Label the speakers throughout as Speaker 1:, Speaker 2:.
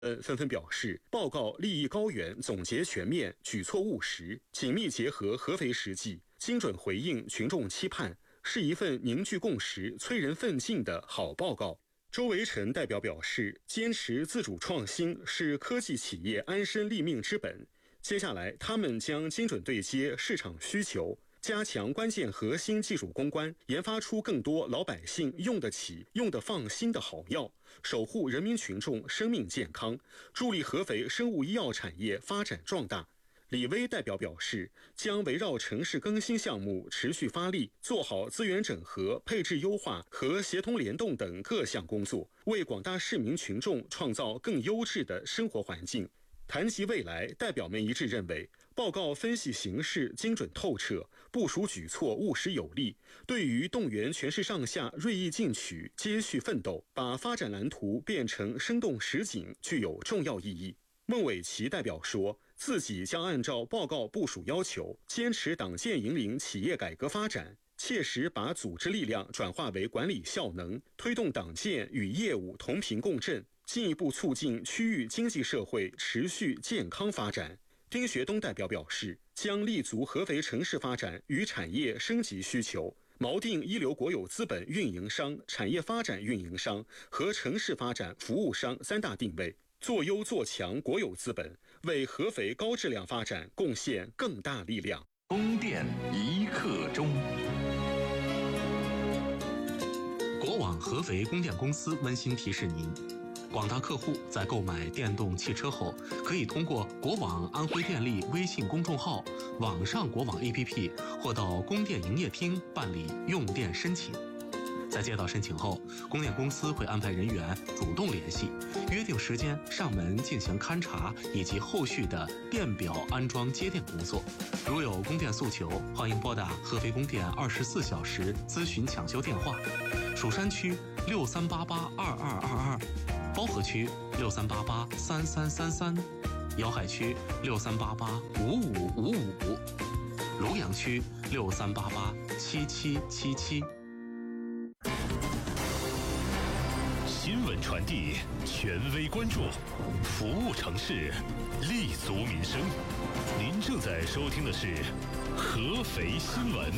Speaker 1: 纷纷表示，报告立意高远，总结全面，举措务实，紧密结合合肥实际，精准回应群众期盼，是一份凝聚共识、催人奋进的好报告。周维臣代表表示，坚持自主创新是科技企业安身立命之本。接下来，他们将精准对接市场需求，加强关键核心技术攻关，研发出更多老百姓用得起、用得放心的好药，守护人民群众生命健康，助力合肥生物医药产业发展壮大。李威代表表示，将围绕城市更新项目持续发力，做好资源整合、配置优化和协同联动等各项工作，为广大市民群众创造更优质的生活环境。谈及未来，代表们一致认为，报告分析形势精准透彻，部署举措务实有力，对于动员全市上下锐意进取、接续奋斗，把发展蓝图变成生动实景，具有重要意义。孟伟琪代表说，自己将按照报告部署要求，坚持党建引领企业改革发展，切实把组织力量转化为管理效能，推动党建与业务同频共振，进一步促进区域经济社会持续健康发展。丁学东代表表示，将立足合肥城市发展与产业升级需求，锚定一流国有资本运营商、产业发展运营商和城市发展服务商三大定位，做优做强国有资本，为合肥高质量发展贡献更大力量。
Speaker 2: 供电一刻钟。
Speaker 3: 国网合肥供电公司温馨提示您，广大客户在购买电动汽车后，可以通过国网安徽电力微信公众号、网上国网 APP 或到供电营业厅办理用电申请。在接到申请后，供电公司会安排人员主动联系，约定时间上门进行勘查以及后续的电表安装接电工作。如有供电诉求，欢迎拨打合肥供电24小时咨询抢修电话：蜀山区63882222，包河区63883333，瑶海区63885555，庐阳区63887777。
Speaker 4: 新闻传递，权威关注，服务城市，立足民生。您正在收听的是合肥新闻。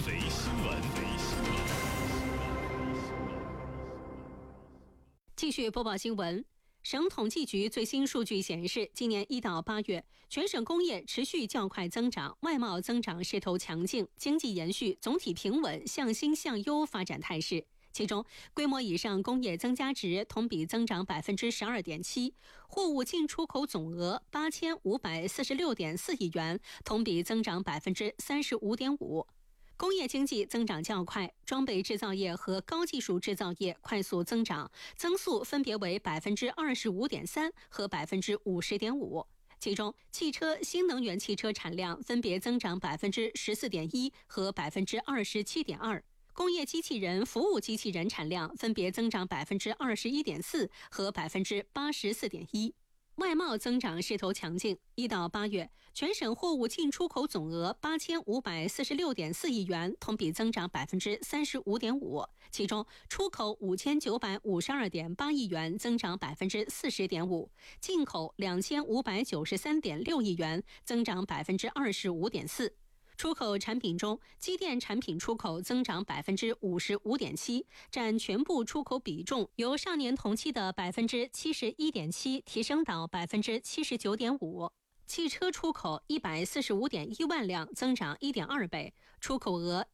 Speaker 5: 继续播报新闻。省统计局最新数据显示，今年1到8月，全省工业持续较快增长，外贸增长势头强劲，经济延续总体平稳、向新向优发展态势。其中，规模以上工业增加值同比增长 12.7%， 货物进出口总额 8546.4 亿元，同比增长 35.5%。工业经济增长较快，装备制造业和高技术制造业快速增长，增速分别为 25.3% 和 50.5%。其中，汽车、新能源汽车产量分别增长 14.1% 和 27.2%。工业机器人、服务机器人产量分别增长 21.4% 和 84.1%。外贸增长势头强劲，1到8月，全省货物进出口总额 8546.4 亿元，同比增长 35.5%， 其中出口 5952.8 亿元，增长 40.5%， 进口 2593.6 亿元，增长 25.4%。出口产品中，机电产品出口增长 55.7%， 占全部出口比重由上年同期的 71.7% 提升到 79.5%。汽车出口 145.1 万辆，增长 1.2 倍，出口额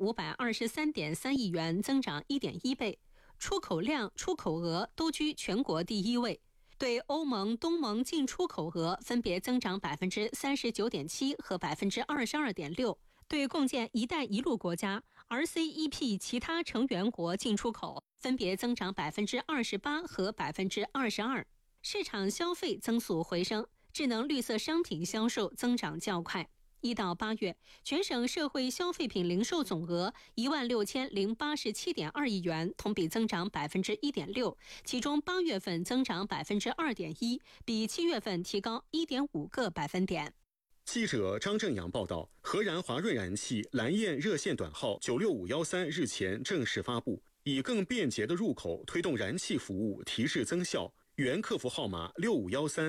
Speaker 5: 1523.3 亿元，增长 1.1 倍，出口量、出口额都居全国第一位。对欧盟、东盟进出口额分别增长 39.7% 和 22.6%， 对共建“一带一路”国家 RCEP 其他成员国进出口分别增长 28% 和 22%。市场消费增速回升，智能绿色商品销售增长较快。1到8月，全省社会消费品零售总额 16,087.2 亿元，同比增长 1.6%， 其中8月份增长 2.1%， 比7月份提高 1.5个百分点。
Speaker 1: 记者张正阳报道，和然华润燃气蓝焰热线短号96513日前正式发布，以更便捷的入口推动燃气服务提质增效， 原客服号码6513。